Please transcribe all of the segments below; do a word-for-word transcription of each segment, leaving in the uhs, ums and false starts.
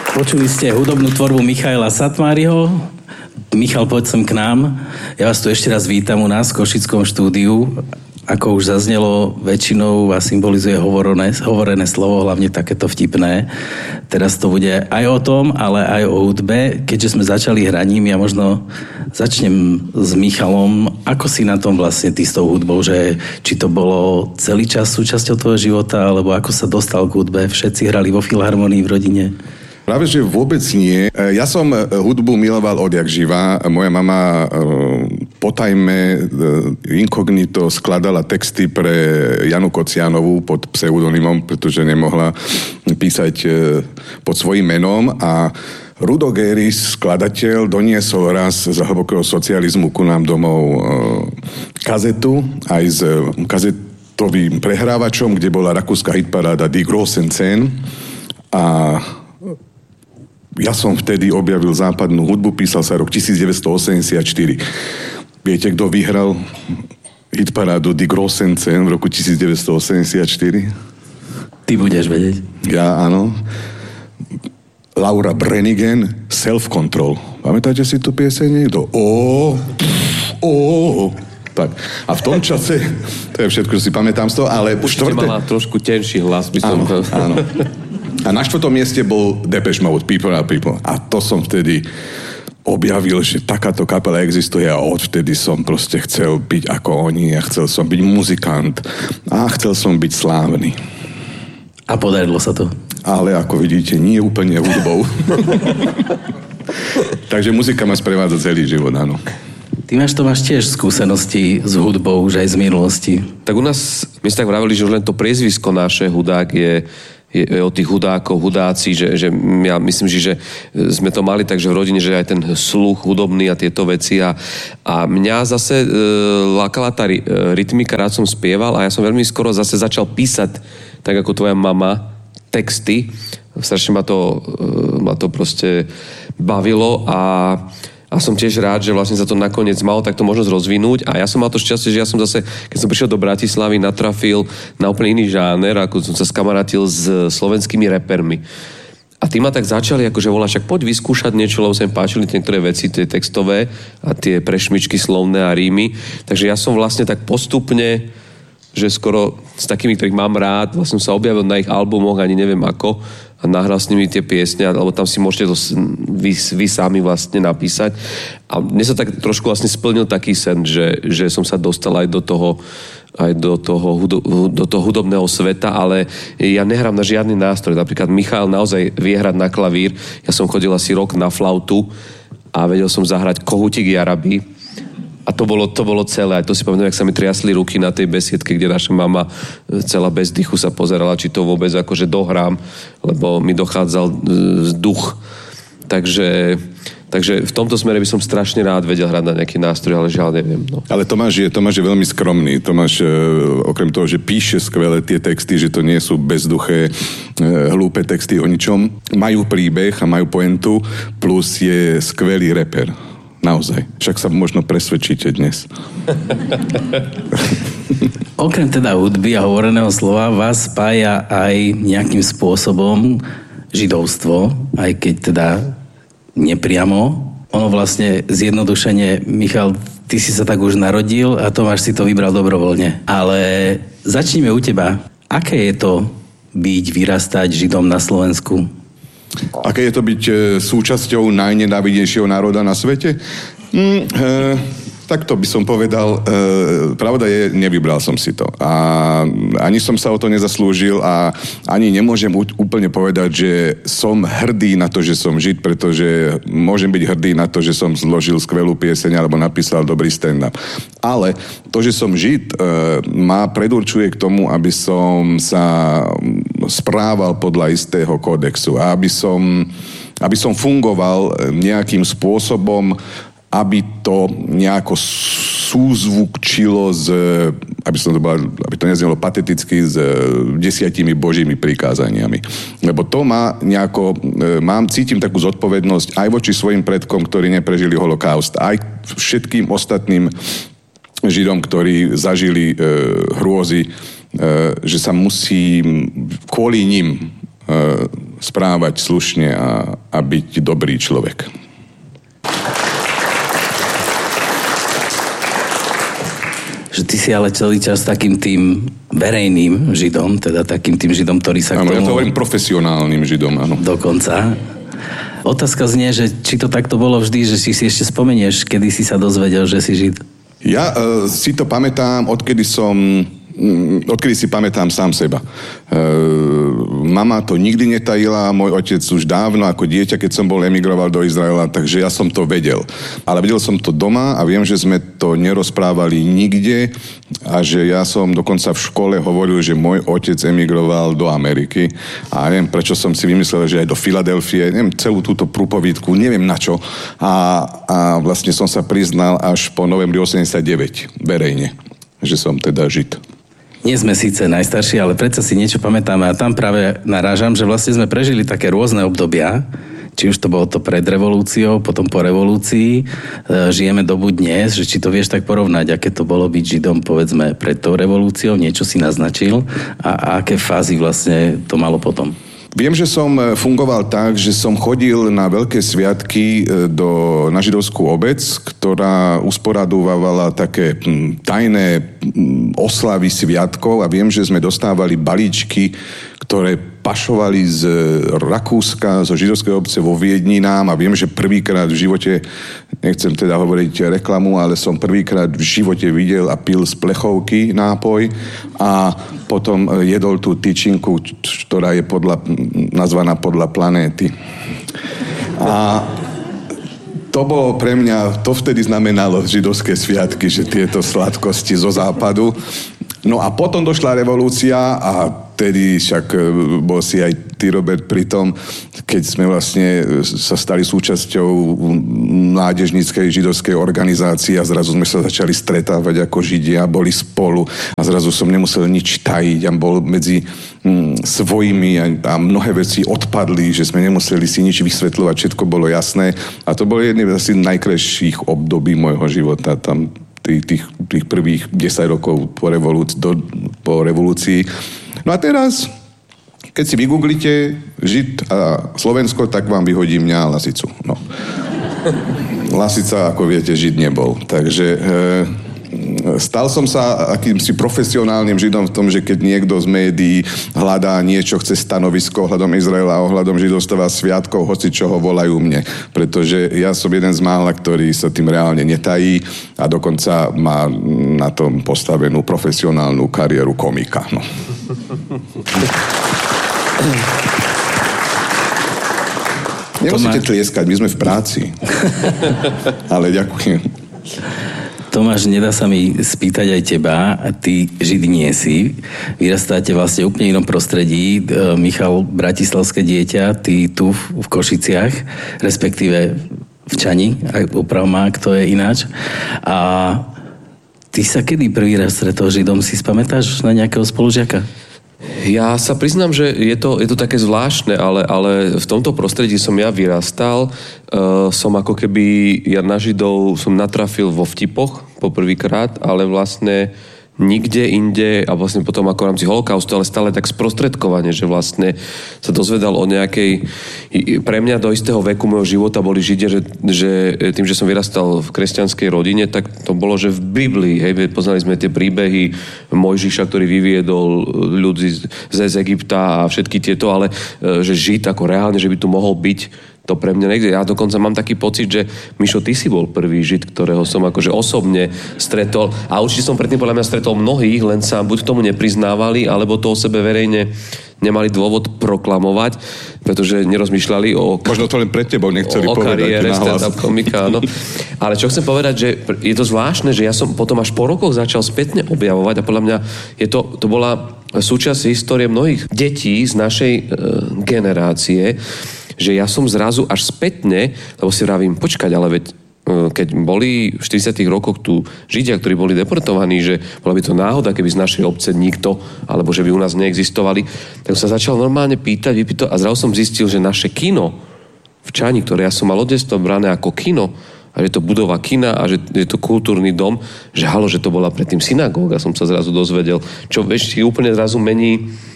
Počuli ste hudobnú tvorbu Michaela Satmáriho. Michal, poď sem k nám. Ja vás tu ešte raz vítam u nás v Košickom štúdiu. Ako už zaznelo, väčšinou vás symbolizuje hovorené, hovorené slovo, hlavne takéto vtipné. Teraz to bude aj o tom, ale aj o hudbe. Keďže sme začali hraním, ja možno začnem s Michalom. Ako si na tom vlastne ty s tou hudbou? Že či to bolo celý čas súčasťou tvojho života, alebo ako sa dostal k hudbe? Všetci hrali vo filharmonii v rodine? Práve, že vôbec nie. Ja som hudbu miloval odjak živa. Moja mama potajme inkognito skladala texty pre Janu Kocianovú pod pseudonymom, pretože nemohla písať pod svojím menom a Rudo Géris, skladateľ, doniesol raz z hlbokého socializmu ku nám domov kazetu aj s kazetovým prehrávačom, kde bola rakúska hitparáda Die großen Zehn a ja som vtedy objavil západnú hudbu, písal sa rok devätnásťstoosemdesiatštyri. Viete, kto vyhral hitparádu Die großen Zehn v roku devätnásťstoosemdesiatštyri? Ty budeš vedieť. Ja, áno. Laura Branigan, Self-Control. Pamätáte si tú pieseň niekto? Ó, ó, tak. A v tom čase, to je všetko, čo si pamätám z toho, ale už štvrté... mala trošku tenší hlas, by som... Áno, áno. A na štvrtom mieste bol Depeche Mode, People are People. A to som vtedy objavil, že takáto kapela existuje a odvtedy som proste chcel byť ako oni a chcel som byť muzikant a chcel som byť slávny. A podarilo sa to? Ale ako vidíte, nie úplne hudbou. Takže muzika ma sprevádza celý život, áno. Ty máš to máš tiež skúsenosti s hudbou, už aj z minulosti. Tak u nás, my ste tak vravili, že už len to priezvisko naše hudák je je od tých hudákov, hudáci, že, že ja myslím, že sme to mali tak, že v rodine, že aj ten sluch hudobný a tieto veci a, a mňa zase e, lákala tá rytmika, rád som spieval a ja som veľmi skoro zase začal písať, tak ako tvoja mama, texty. Strašne ma to, e, ma to proste bavilo a A som tiež rád, že vlastne sa to nakoniec malo takto možnosť rozvinúť. A ja som mal to šťastie, že ja som zase, keď som prišiel do Bratislavy, natrafil na úplne iný žáner, ako som sa skamarátil s slovenskými repermi. A tí ma tak začali akože volať, však poď vyskúšať niečo, lebo sa im páčili niektoré veci, tie textové a tie prešmičky slovné a rímy. Takže ja som vlastne tak postupne, že skoro s takými, ktorých mám rád, vlastne som sa objavil na ich albumoch, ani neviem ako, a nahral s nimi tie piesne, alebo tam si môžete to vy, vy sami vlastne napísať. A mne sa tak trošku vlastne splnil taký sen, že, že som sa dostal aj do toho, aj do toho, do toho hudobného sveta, ale ja nehrám na žiadny nástroj. Napríklad Michal naozaj vie hrať na klavír. Ja som chodil asi rok na flautu a vedel som zahrať Kohútik Jaraby. A to bolo, to bolo celé. Aj to si pamätám, jak sa mi triasli ruky na tej besiedke, kde naša mama celá bez dychu sa pozerala, či to vôbec akože dohrám, lebo mi dochádzal duch. Takže, takže v tomto smere by som strašne rád vedel hrať na nejaký nástroj, ale žiaľ neviem. No. Ale Tomáš je, Tomáš je veľmi skromný. Tomáš, okrem toho, že píše skvelé tie texty, že to nie sú bezduché, hlúpe texty o ničom, majú príbeh a majú pointu, plus je skvelý reper. Naozaj. Však sa možno presvedčíte dnes. Okrem teda hudby a hovoreného slova vás spája aj nejakým spôsobom židovstvo, aj keď teda nepriamo. Ono vlastne zjednodušene, Michal, ty si sa tak už narodil a Tomáš si to vybral dobrovoľne. Ale začnime u teba. Aké je to byť, vyrastať Židom na Slovensku? Aké je to byť e, súčasťou najnenávidnejšieho národa na svete? Mm, e, tak to by som povedal. E, pravda je, nevybral som si to. A ani som sa o to nezaslúžil a ani nemôžem úplne povedať, že som hrdý na to, že som Žid, pretože môžem byť hrdý na to, že som zložil skvelú pieseň alebo napísal dobrý stand-up. Ale to, že som Žid, e, ma predurčuje k tomu, aby som sa správal podľa istého kódexu a aby som, aby som fungoval nejakým spôsobom, aby to nejako súzvukčilo z, aby, som to bol, aby to neznelo pateticky, s desiatimi božími prikázaniami. Lebo to má nejako, mám, cítim takú zodpovednosť aj voči svojim predkom, ktorí neprežili holokaust, aj všetkým ostatným Židom, ktorí zažili e, hrôzy, e, že sa musím kvôli nim e, správať slušne a, a byť dobrý človek. Že ty si ale celý čas takým tým verejným Židom, teda takým tým Židom, ktorý sa k tomu... Ja to hovorím profesionálnym Židom, áno. Dokonca. Otázka znie, že či to takto bolo vždy, že si si ešte spomenieš, kedy si sa dozvedel, že si Žid? Ja uh, si to pamätám, odkedy som... odkedy si pamätám sám seba. E, mama to nikdy netajila, môj otec už dávno ako dieťa, keď som bol emigroval do Izraela, takže ja som to vedel. Ale vedel som to doma a viem, že sme to nerozprávali nikde a že ja som dokonca v škole hovoril, že môj otec emigroval do Ameriky a neviem, prečo som si vymyslel, že aj do Filadelfie, neviem, celú túto prúpovídku, neviem na čo. A, a vlastne som sa priznal až po novembri osemdesiatdeväť verejne, že som teda Žid. Nie sme síce najstarší, ale predsa si niečo pamätáme a tam práve narážam, že vlastne sme prežili také rôzne obdobia, či už to bolo to pred revolúciou, potom po revolúcii, žijeme dobu dnes, že či to vieš tak porovnať, aké to bolo byť Židom, povedzme, pred tou revolúciou, niečo si naznačil a, a aké fázy vlastne to malo potom. Viem, že som fungoval tak, že som chodil na veľké sviatky do, na židovskú obec, ktorá usporadovávala také tajné oslavy sviatkov a viem, že sme dostávali balíčky, ktoré pašovali z Rakúska, zo židovskej obce vo Viedni nám a viem, že prvýkrát v živote, nechcem teda hovoriť reklamu, ale som prvýkrát v živote videl a pil z plechovky nápoj a potom jedol tú tyčinku, ktorá je podľa, nazvaná podľa planéty. A to bolo pre mňa, to vtedy znamenalo židovské sviatky, že tieto sladkosti zo západu. No a potom došla revolúcia a vtedy však bol si aj ty, Robert, pri tom, keď sme vlastne sa stali súčasťou mládežníckej židovskej organizácie a zrazu sme sa začali stretávať ako Židia, boli spolu a zrazu som nemusel nič tajiť a bol medzi hm, svojimi a, a mnohé veci odpadli, že sme nemuseli si nič vysvetľovať, všetko bolo jasné a to bolo jedné z asi najkrajších období môjho života tam tých, tých, tých prvých desať rokov po revolúcii, do, po revolúcii. No a teraz, keď si vygooglite Žid a Slovensko, tak vám vyhodí mňa a Lasicu. No. Lasica, ako viete, Žid nebol. Takže e, stal som sa akýmsi profesionálnym Židom v tom, že keď niekto z médií hľadá niečo, chce stanovisko ohľadom Izraela a ohľadom židovstva sviatkov, hoci čoho volajú mne. Pretože ja som jeden z mála, ktorý sa tým reálne netají a dokonca má na tom postavenú profesionálnu kariéru komika. No. Nemusíte tlieskať, my sme v práci. Ale ďakujem. Tomáš, nedá sa mi spýtať aj teba, ty Žid nie si, vyrastáte vlastne úplne inom prostredí, Michal bratislavské dieťa, ty tu v Košiciach, respektíve v Čani, ak uprav ma, kto je ináč. A ty sa kedy prvý raz stretol Židom, si spamätáš na nejakého spolužiaka? Ja sa priznám, že je to, je to také zvláštne, ale, ale v tomto prostredí som ja vyrastal. Uh, som ako keby, ja na Židov som natrafil vo vtipoch poprvýkrát, ale vlastne nikde inde a vlastne potom ako v rámci holokaustu, ale stále tak sprostredkovane, že vlastne sa dozvedal o nejakej... Pre mňa do istého veku môjho života boli Židia, že, že tým, že som vyrastal v kresťanskej rodine, tak to bolo, že v Biblii, hej, poznali sme tie príbehy Mojžiša, ktorý vyviedol ľudí z, z Egypta a všetky tieto, ale že Žid ako reálne, že by tu mohol byť, to pre mňa niekde. Ja dokonca mám taký pocit, že Mišo, ty si bol prvý Žid, ktorého som akože osobne stretol. A určite som predtým podľa mňa stretol mnohých, len sa buď k tomu nepriznávali, alebo to o sebe verejne nemali dôvod proklamovať, pretože nerozmýšľali o... Možno to len pred tebou nechceli o povedať. O kariére stand-up komika, áno. Ale čo chcem povedať, že je to zvláštne, že ja som potom až po rokoch začal spätne objavovať a podľa mňa je to, to bola súčasť histórie mnohých detí z našej e, generácie, že ja som zrazu až spätne, lebo si vravím, počkať, ale veď keď boli v štyridsiatych rokoch tu Židia, ktorí boli deportovaní, že bola by to náhoda, keby z našej obce nikto, alebo že by u nás neexistovali, tak sa začal normálne pýtať, vypýtať a zrazu som zistil, že naše kino v Čani, ktoré ja som mal od detstva brané ako kino, a že to budova kina a že je to kultúrny dom, že halo, že to bola predtým synagóga, som sa zrazu dozvedel, čo vieš, úplne zrazu mení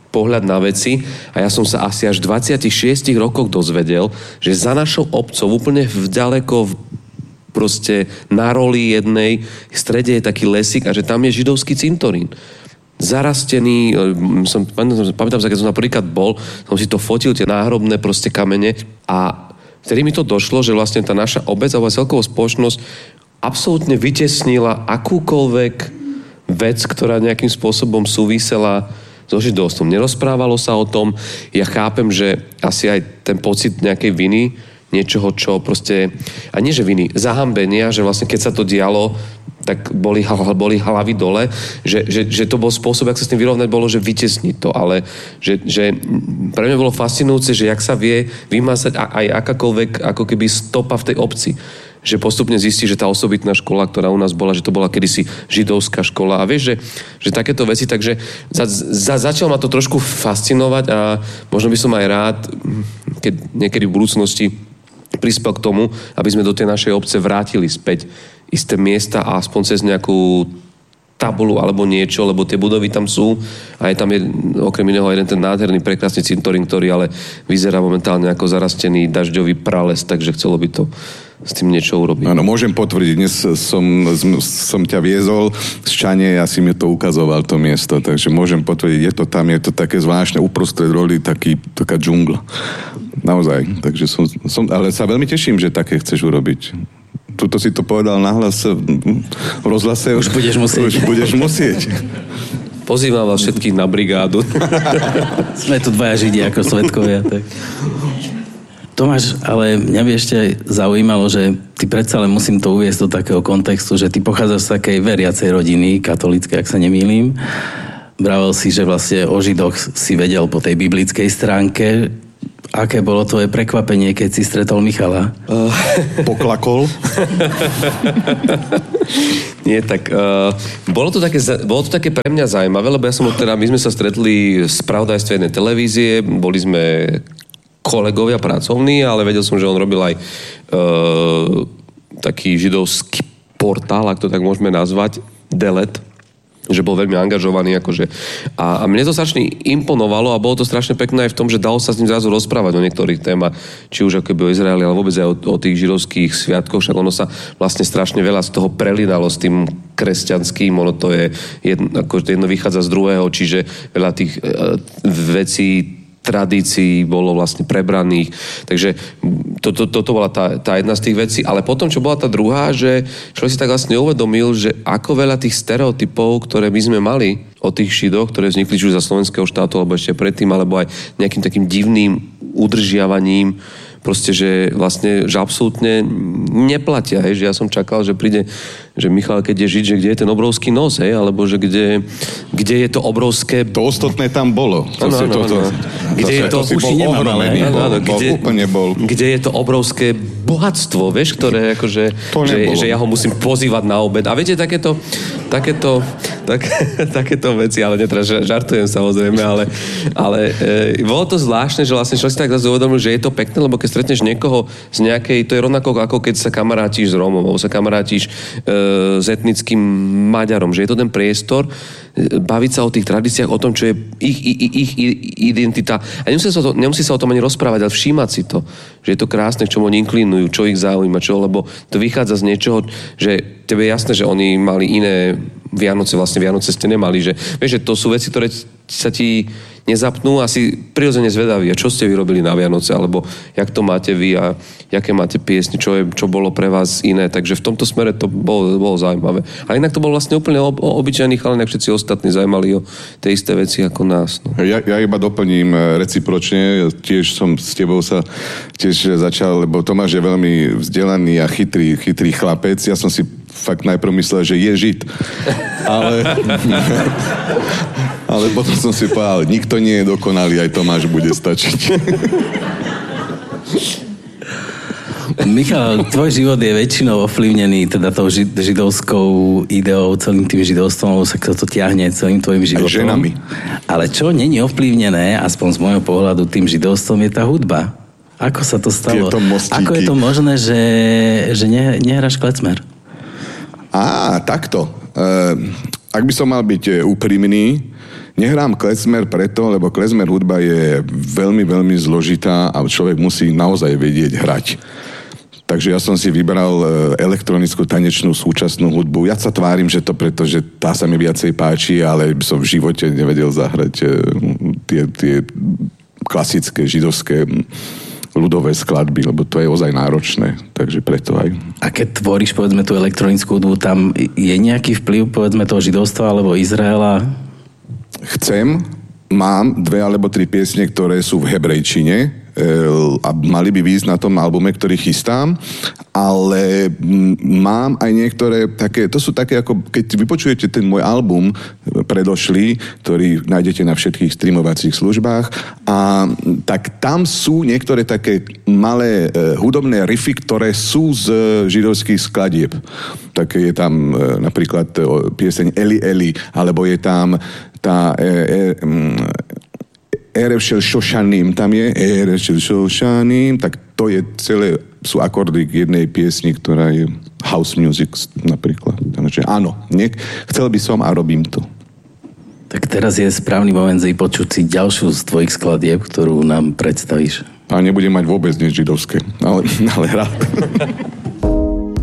pohľad na veci a ja som sa asi až v dvadsiatich šiestich rokoch dozvedel, že za našou obcov úplne v ďaleko v proste na roli jednej v strede je taký lesík a že tam je židovský cintorín. Zarastený, som, pamätám sa, keď som napríklad bol, som si to fotil, tie náhrobné proste kamene a vtedy mi to došlo, že vlastne tá naša obec alebo celková spoločnosť absolútne vytesnila akúkoľvek vec, ktorá nejakým spôsobom súvisela so židovstvom. Nerozprávalo sa o tom. Ja chápem, že asi aj ten pocit nejakej viny, niečoho, čo proste, a nie že viny, zahambenia, že vlastne keď sa to dialo, tak boli, boli hlavy dole, že, že, že to bol spôsob, jak sa s tým vyrovnať, bolo, že vytesniť to, ale že, že pre mňa bolo fascinujúce, že jak sa vie vymazať aj akákoľvek, ako keby stopa v tej obci. Že postupne zistí, že tá osobitná škola, ktorá u nás bola, že to bola kedysi židovská škola a vieš, že, že takéto veci, takže za, za, začal ma to trošku fascinovať a možno by som aj rád, keď niekedy v budúcnosti prispel k tomu, aby sme do tej našej obce vrátili späť isté miesta a aspoň cez nejakú tabulu alebo niečo, lebo tie budovy tam sú a je tam je, okrem iného jeden ten nádherný, prekrásny cintorín, ktorý ale vyzerá momentálne ako zarastený dažďový prales, takže chcelo by to s tým niečo urobiť. Áno, môžem potvrdiť. Dnes som, som ťa viezol z Čane a si mi to ukazoval, to miesto, takže môžem potvrdiť, je to tam, je to také zvláštne, uprostred roli taký, taká džungla. Naozaj. Takže som, som, ale sa veľmi teším, že také chceš urobiť. Tuto si to povedal nahlas v rozhlase. Už budeš musieť. Už budeš musieť. Pozývam vás všetkých na brigádu. Sme tu dvaja Židia ako svedkovia. Tak. Tomáš, ale mňa by ešte zaujímalo, že ty predsa len musím to uviesť do takého kontextu, že ty pochádzaš z takej veriacej rodiny, katolíckej, ak sa nemýlim. Vravel si, že vlastne o Židoch si vedel po tej biblickej stránke. Aké bolo tvoje prekvapenie, keď si stretol Michala? Uh, poklakol? Nie, tak uh, bolo, to také, bolo to také pre mňa zaujímavé, lebo ja som teda, my sme sa stretli v spravodajstve jednej televízie, boli sme kolegovia pracovní, ale vedel som, že on robil aj uh, taký židovský portál, ak to tak môžeme nazvať, Delet, že bol veľmi angažovaný, akože. A, a mne to strašne imponovalo a bolo to strašne pekné aj v tom, že dalo sa s ním zrazu rozprávať o niektorých témach, či už ako keby o Izraeli, ale vôbec aj o, o tých židovských sviatkoch, však ono sa vlastne strašne veľa z toho prelínalo s tým kresťanským, ono to je jedno, ako jedno vychádza z druhého, čiže veľa tých uh, vecí tradícií bolo vlastne prebraných. Takže toto to, to, to bola tá, tá jedna z tých vecí. Ale potom, čo bola tá druhá, že človek si tak vlastne uvedomil, že ako veľa tých stereotypov, ktoré my sme mali o tých Židoch, ktoré vznikli či už za slovenského štátu, alebo ešte predtým, alebo aj nejakým takým divným udržiavaním, proste, že vlastne, že absolútne neplatia, hej, že ja som čakal, že príde, že Michal, keď je žiť, že kde je ten obrovský nos, hej, alebo že kde, kde je to obrovské... To ostatné tam bolo. To ano, si, ano, to, to, ano. Kde je to... Už ohromený, bol, bol, kde, úplne bol. Kde je to obrovské bohatstvo, vieš, ktoré akože... Že, že ja ho musím pozývať na obed. A viete, takéto... takéto tak, takéto veci, ale netrá, žartujem samozrejme, ale, ale e, bolo to zvláštne, že vlastne človek si tak zase uvedomil, že je to pekné, lebo keď stretneš niekoho z nejakej, to je rovnako ako keď sa kamarátiš s Rómom, alebo sa kamarátiš e, s etnickým Maďarom, že je to ten priestor e, baviť sa o tých tradíciách, o tom, čo je ich, ich, ich identita. A nemusí sa, to, nemusí sa o tom ani rozprávať, ale všímať si to, že je to krásne, k čomu oni inklinujú, čo ich zaujíma, čo, lebo to vychádza z niečoho, že tebe je jasné, že oni mali iné Vianoce, vlastne Vianoce ste nemali, že vieš, že to sú veci, ktoré sa ti nezapnú a si prirodzene zvedaví, a čo ste vyrobili na Vianoce, alebo jak to máte vy a jaké máte piesne, čo, je, čo bolo pre vás iné, takže v tomto smere to bolo, bolo zaujímavé. A inak to bol vlastne úplne ob, obyčajný chalán, jak všetci ostatní zaujímali o tie isté veci ako nás. No. Ja, ja iba doplním recipročne, tiež som s tebou sa tiež začal, lebo Tomáš je veľmi vzdelaný a chytrý, chytrý chlapec, ja som si fakt najprv myslel, že je Žid. Ale... ale potom som si povedal, nikto nie je dokonalý, aj Tomáš bude stačiť. Michal, tvoj život je väčšinou ovplyvnený teda tou židovskou ideou, celým tým židovstvom, lebo sa to ťahne celým tvojim životom. Aj ženami. Ale čo není ovplyvnené, aspoň z môjho pohľadu, tým židovstvom je tá hudba. Ako sa to stalo? Tieto mostíky. Ako je to možné, že, že ne, nehráš klecmer? Á, takto. E, ak by som mal byť úprimný, Nehrám klezmer preto, lebo klezmer hudba je veľmi, veľmi zložitá a človek musí naozaj vedieť hrať. Takže ja som si vybral elektronickú tanečnú súčasnú hudbu. Ja sa tvárim, že to preto, že tá sa mi viacej páči, ale som v živote nevedel zahrať tie, tie klasické židovské ľudové skladby, lebo to je ozaj náročné. Takže preto aj. A keď tvoríš, povedzme, tú elektronickú hudbu, tam je nejaký vplyv, povedzme, toho židovstva alebo Izraela? Chcem, mám dve alebo tri piesne, ktoré sú v hebrejčine, a mali by výjsť na tom albume, ktorý chystám, ale mám aj niektoré také, to sú také ako, keď vypočujete ten môj album predošlý, ktorý nájdete na všetkých streamovacích službách, a tak tam sú niektoré také malé e, hudobné riffy, ktoré sú z e, židovských skladieb. Tak je tam e, napríklad e, pieseň Eli Eli, alebo je tam tá e, e, Erev šel Šošaním, tam je Erev šel Šošaním, tak to je celé, sú akordy k jednej piesni, ktorá je house music napríklad. Takže áno, niek, chcel by som a robím to. Tak teraz je správny moment vypočuť si ďalšiu z tvojich skladieb, ktorú nám predstavíš. A nebudem mať vôbec nič židovské, ale, ale rád.